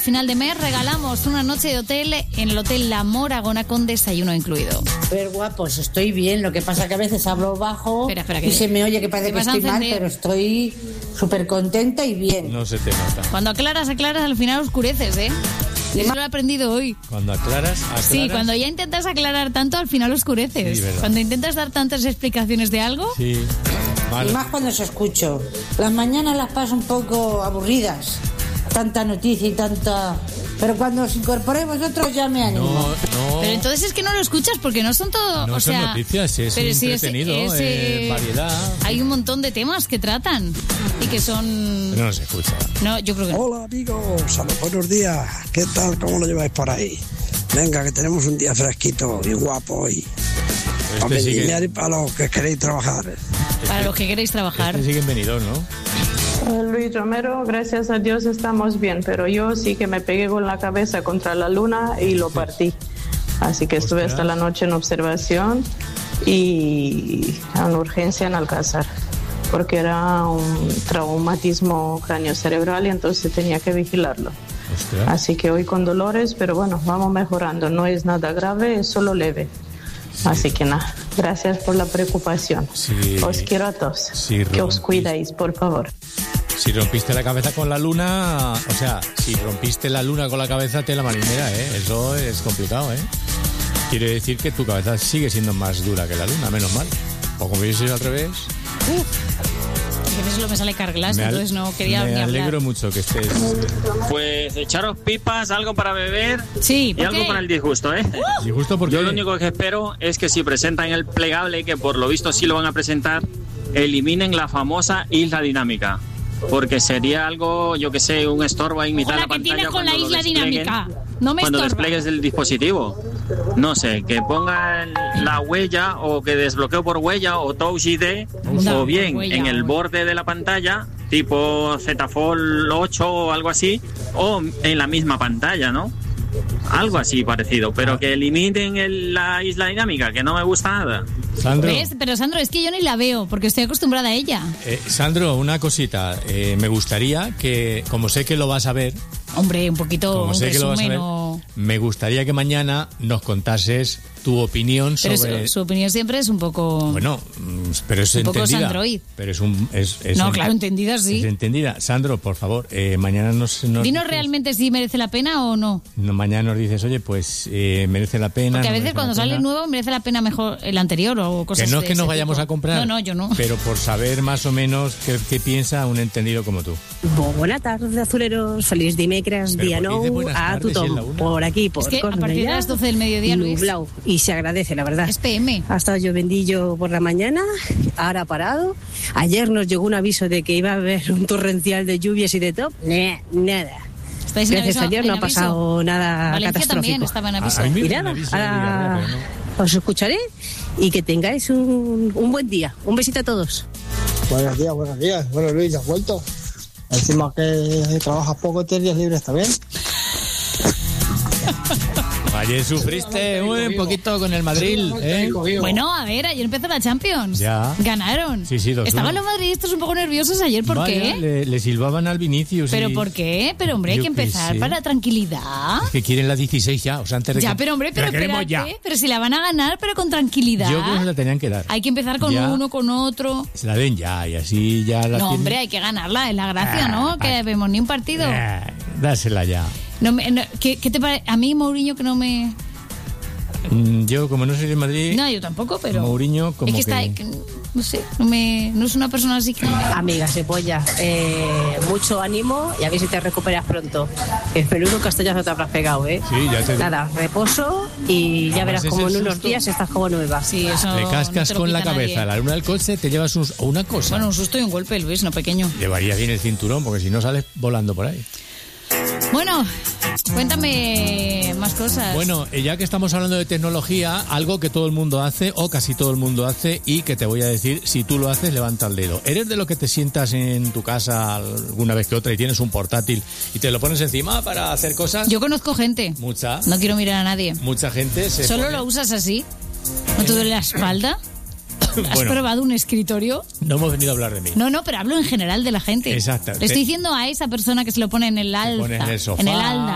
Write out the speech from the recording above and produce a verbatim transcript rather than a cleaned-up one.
final de mes regalamos una noche de hotel en el Hotel La Moragona con desayuno incluido. A ver, guapos, estoy bien. Lo que pasa que a veces hablo bajo espera, espera, que y se me oye que parece que estoy mal, pero estoy súper contenta y bien. No se te nota. Cuando aclaras, aclaras, al final oscureces, ¿eh? Eso lo he aprendido hoy. Cuando aclaras, aclaras. Sí, cuando ya intentas aclarar tanto, al final oscureces. Sí, cuando intentas dar tantas explicaciones de algo. Sí. Vale. Y más cuando os escucho. Las mañanas las paso un poco aburridas. Tanta noticia y tanta... Pero cuando os incorporéis vosotros ya me animo. No, no. Pero entonces es que no lo escuchas porque no son todo... No o son sea, noticias, es pero entretenido, sí es, es, eh, eh, variedad. Hay un montón de temas que tratan y que son... Pero no se escucha. No, yo creo que no. Hola amigos, saludos, buenos días. ¿Qué tal? ¿Cómo lo lleváis por ahí? Venga, que tenemos un día fresquito y guapo hoy. Este para sigue... enseñar y para los que queréis trabajar. Este, para los que queréis trabajar. Este siguen venidos, ¿no? Luis Romero, gracias a Dios estamos bien, pero yo sí que me pegué con la cabeza contra la luna y lo partí. Así que estuve hasta la noche en observación y en urgencia en Alcázar, porque era un traumatismo craneocerebral y entonces tenía que vigilarlo. Ostras. Así que hoy con dolores, pero bueno, vamos mejorando. No es nada grave, es solo leve. Sí. Así que nada, gracias por la preocupación. Sí. Os quiero a todos. Sí, que os cuidáis, por favor. Si rompiste la cabeza con la luna, o sea, si rompiste la luna con la cabeza, tela marinera, ¿eh? Eso es complicado, ¿eh? Quiere decir que tu cabeza sigue siendo más dura que la luna, menos mal. O como hubiese sido al revés. Uh. A veces lo me sale carglass, entonces no quería me ni hablar. Me alegro mucho que estés... Pues echaros pipas, algo para beber sí, y algo para el disgusto, ¿eh? Uh. ¿Disgusto por qué? Yo lo único que espero es que si presentan el plegable, que por lo visto sí lo van a presentar, eliminen la famosa isla dinámica. Porque sería algo, yo que sé, un estorbo a imitar la pantalla. ¿Qué tienes con la isla dinámica? No me Cuando estorba. despliegues el dispositivo. No sé, que pongan la huella o que desbloqueo por huella o Touch I D no, o bien huella, en el borde de la pantalla, tipo Z Fold ocho o algo así, o en la misma pantalla, ¿no? Algo así parecido, pero que eliminen el, la isla dinámica, que no me gusta nada. Sandro. ¿Ves? Pero Sandro, es que yo ni la veo, porque estoy acostumbrada a ella. Eh, Sandro, una cosita. Eh, me gustaría que, como sé que lo vas a ver... Hombre, un poquito, como un sé que lo vas a ver, o... me gustaría que mañana nos contases tu opinión pero sobre... Su, su opinión siempre es un poco... Bueno, pero es un entendida. Un poco Sandroid. Pero es un... Es, es no, en, claro, entendida sí. Es entendida. Sandro, por favor, eh, mañana nos... nos Dinos dices, realmente si merece la pena o no. no. Mañana nos dices, oye, pues eh, merece la pena... Porque a no veces cuando sale nuevo merece la pena mejor el anterior o cosas Que no es de que nos ese vayamos tipo. a comprar. No, no, yo no. Pero por saber más o menos qué, qué piensa un entendido como tú. Buenas tardes, azuleros. Feliz dimecres, día no a tothom. Por aquí, por Es que Cornellà, a partir de las doce del mediodía, Luis. Nublado. Y se agradece, la verdad. Es P M. Ha estado llovedillo por la mañana, ahora ha parado. Ayer nos llegó un aviso de que iba a haber un torrencial de lluvias y de todo. Nah, nada. Gracias a Dios no ha pasado nada Valencia catastrófico. También estaba en aviso. A, a y nada, ahora os escucharé y que tengáis un, un buen día. Un besito a todos. Buenos días, buenos días. Bueno, Luis, ¿has vuelto? Encima que trabajas poco, tienes días libres también. Ayer sufriste un poquito con el Madrid, ¿eh? Bueno, a ver, ayer empezó la Champions. Ya. Ganaron. Sí, sí, dos Estaban uno. los madridistas un poco nerviosos ayer, ¿por Vaya, qué? Le, le silbaban al Vinicius. ¿Pero y... por qué? Pero hombre, hay Yo que empezar sé. para tranquilidad. Es que quieren la dieciséis ya, o sea, antes de Ya, que... pero hombre, pero la queremos espérate, ya. pero si la van a ganar, pero con tranquilidad. Yo creo que se la tenían que dar. Hay que empezar con Ya. uno, con otro. Se la den ya, y así ya la No, tienen. hombre, hay que ganarla, es la gracia, Ah, ¿no? Que ah. vemos ni un partido. Ah, dásela ya. No me, no, ¿qué, ¿Qué te parece? A mí, Mourinho, que no me... Mm, Yo, como no soy de Madrid... No, yo tampoco, pero... Mourinho, como es que, que... está, que no sé, no, me, no es una persona así que... Amiga, se polla. Eh, mucho ánimo y a ver si te recuperas pronto. El peludo castañazo te habrás pegado, ¿eh? Sí, ya te... Nada, reposo y ya verás es como el en unos susto. días estás como nueva. Sí, eso Le cascas no te lo con la quita cabeza nadie. la luna del coche, te llevas un- una cosa. Bueno, un susto y un golpe, Luis, no pequeño. Llevaría bien el cinturón, porque si no sales volando por ahí. Bueno, cuéntame más cosas. Bueno, eh, ya que estamos hablando de tecnología, algo que todo el mundo hace, o casi todo el mundo hace, y que te voy a decir, si tú lo haces, levanta el dedo. ¿Eres de lo que te sientas en tu casa alguna vez que otra y tienes un portátil y te lo pones encima para hacer cosas? Yo conozco gente. Mucha. No quiero mirar a nadie. Mucha gente se ¿Solo pone- lo usas así? ¿No te duele la espalda? ¿Has Bueno. probado un escritorio? No hemos venido a hablar de mí. No, no, pero hablo en general de la gente. Exacto. Le estoy diciendo a esa persona que se lo pone en el alza. pone en el sofá. En el alda.